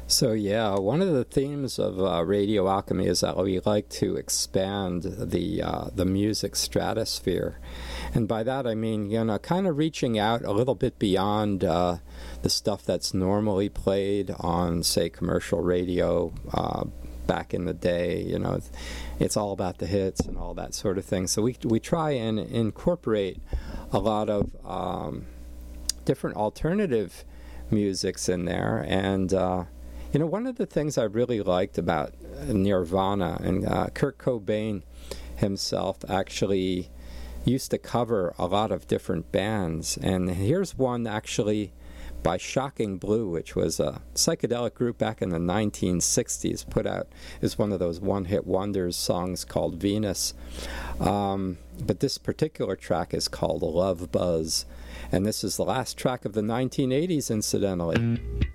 So yeah, one of the themes of Radio Alchemy is that we like to expand the music stratosphere, and by that I mean kind of reaching out a little bit beyond the stuff that's normally played on, say, commercial radio back in the day. It's all about the hits and all that sort of thing. So we try and incorporate a lot of different alternative musics in there, and one of the things I really liked about Nirvana, and Kurt Cobain himself actually used to cover a lot of different bands, and here's one actually by Shocking Blue, which was a psychedelic group back in the 1960s, put out is one of those one-hit wonders songs called Venus. But this particular track is called Love Buzz, and this is the last track of the 1980s, incidentally.